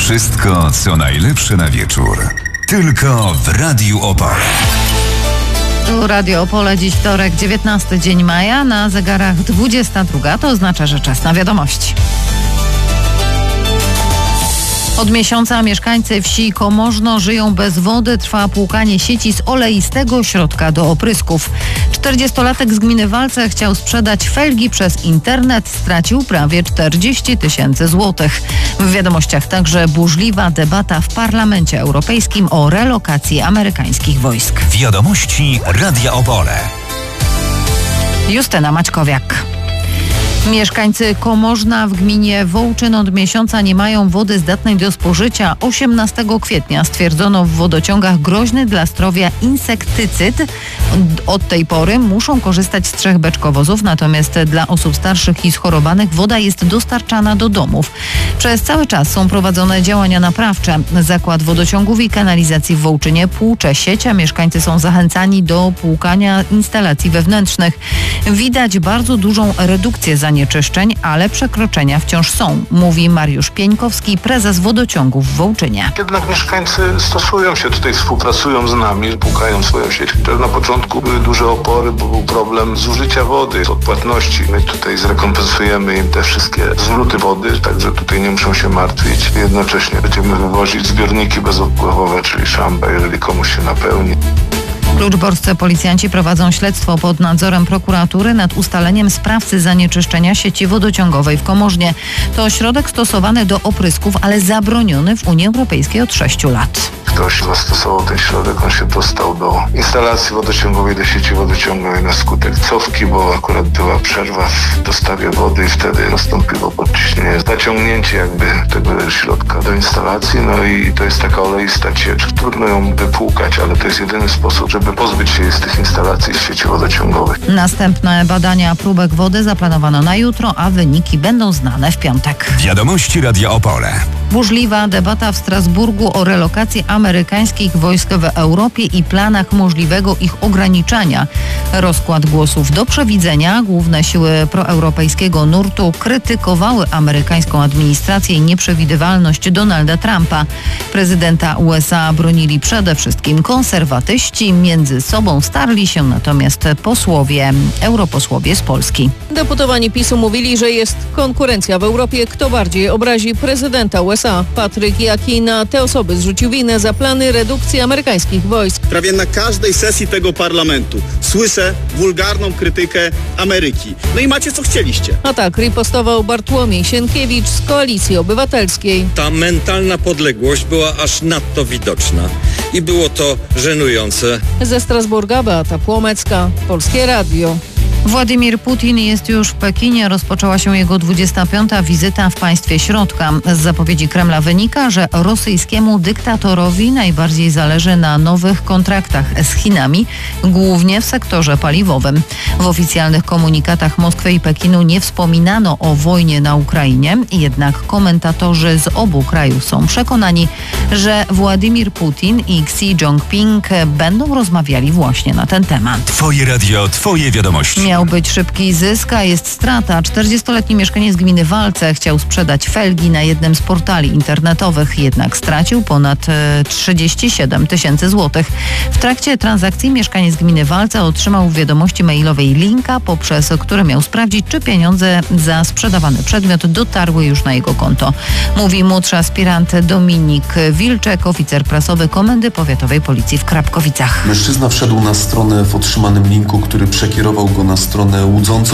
Wszystko, co najlepsze na wieczór. Tylko w Radiu Opole. Tu Radio Opole, dziś wtorek, 19 dzień maja, na zegarach 22. To oznacza, że czas na wiadomości. Od miesiąca mieszkańcy wsi Komorzno żyją bez wody. Trwa płukanie sieci z oleistego środka do oprysków. 40-latek z gminy Walce chciał sprzedać felgi przez internet. Stracił prawie 40 000 złotych. W wiadomościach także burzliwa debata w Parlamencie Europejskim o relokacji amerykańskich wojsk. Wiadomości Radia Opole. Justyna Maćkowiak. Mieszkańcy Komorzna w gminie Wołczyn od miesiąca nie mają wody zdatnej do spożycia. 18 kwietnia stwierdzono w wodociągach groźny dla zdrowia insektycyd. Od tej pory muszą korzystać z 3 beczkowozów, natomiast dla osób starszych i schorowanych woda jest dostarczana do domów. Przez cały czas są prowadzone działania naprawcze. Zakład Wodociągów i Kanalizacji w Wołczynie płucze sieć, a mieszkańcy są zachęcani do płukania instalacji wewnętrznych. Widać bardzo dużą redukcję zanieczyszczeń, ale przekroczenia wciąż są, mówi Mariusz Pieńkowski, prezes Wodociągów w Wołczynie. Jednak mieszkańcy stosują się tutaj, współpracują z nami, płukają swoją sieć. Na początku były duże opory, bo był problem zużycia wody, odpłatności. My tutaj zrekompensujemy im te wszystkie zwroty wody, także tutaj nie muszą się martwić. Jednocześnie będziemy wywozić zbiorniki bezodpływowe, czyli szamba, jeżeli komuś się napełni. Luczborscy policjanci prowadzą śledztwo pod nadzorem prokuratury nad ustaleniem sprawcy zanieczyszczenia sieci wodociągowej w Komorznie. To środek stosowany do oprysków, ale zabroniony w Unii Europejskiej od 6 lat. Ktoś zastosował ten środek, on się dostał do instalacji wodociągowej, do sieci wodociągowej na skutek cofki, bo akurat była przerwa w dostawie wody i wtedy nastąpiło podciśnienie, zaciągnięcie jakby tego środka do instalacji, no i to jest taka oleista ciecz. Trudno ją wypłukać, ale to jest jedyny sposób, żeby pozbyć się z tych instalacji z sieci wodociągowej. Następne badania próbek wody zaplanowano na jutro, a wyniki będą znane w piątek. Wiadomości Radia Opole. Burzliwa debata w Strasburgu o relokacji amerykańskich wojsk w Europie i planach możliwego ich ograniczania. Rozkład głosów do przewidzenia. Główne siły proeuropejskiego nurtu krytykowały amerykańską administrację i nieprzewidywalność Donalda Trumpa. Prezydenta USA bronili przede wszystkim konserwatyści. Między sobą starli się natomiast europosłowie z Polski. Deputowani PiS-u mówili, że jest konkurencja w Europie. Kto bardziej obrazi prezydenta USA? Patryk Jaki na te osoby zrzucił winę za plany redukcji amerykańskich wojsk. Prawie na każdej sesji tego parlamentu słyszę wulgarną krytykę Ameryki. No i macie co chcieliście. A tak ripostował Bartłomiej Sienkiewicz z Koalicji Obywatelskiej. Ta mentalna podległość była aż nadto widoczna i było to żenujące. Ze Strasburga Beata Płomecka, Polskie Radio. Władimir Putin jest już w Pekinie. Rozpoczęła się jego 25. wizyta w państwie środka. Z zapowiedzi Kremla wynika, że rosyjskiemu dyktatorowi najbardziej zależy na nowych kontraktach z Chinami, głównie w sektorze paliwowym. W oficjalnych komunikatach Moskwy i Pekinu nie wspominano o wojnie na Ukrainie, jednak komentatorzy z obu krajów są przekonani, że Władimir Putin i Xi Jinping będą rozmawiali właśnie na ten temat. Twoje radio, twoje wiadomości. Miał być szybki zysk, a jest strata. 40-letni mieszkaniec gminy Walce chciał sprzedać felgi na jednym z portali internetowych, jednak stracił ponad 37 000 złotych. W trakcie transakcji mieszkaniec gminy Walce otrzymał w wiadomości mailowej linka, poprzez który miał sprawdzić, czy pieniądze za sprzedawany przedmiot dotarły już na jego konto. Mówi młodszy aspirant Dominik Wilczek, oficer prasowy Komendy Powiatowej Policji w Krapkowicach. Mężczyzna wszedł na stronę w otrzymanym linku, który przekierował go na stronę łudzącą